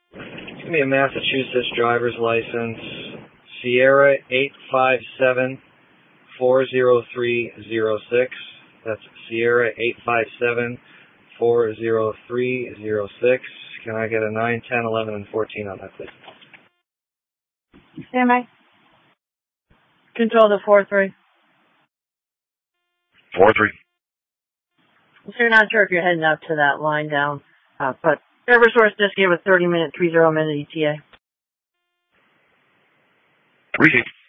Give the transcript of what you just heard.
It's going to be a Massachusetts driver's license. Sierra 857-40306. That's Sierra 857-40306. Can I get a 9, 10, 11, and 14 on that, please? Stand by. Control the 4-3. 4-3. So you're not sure if you're heading up to that line down, but Eversource just gave a 30-minute ETA. Appreciate it.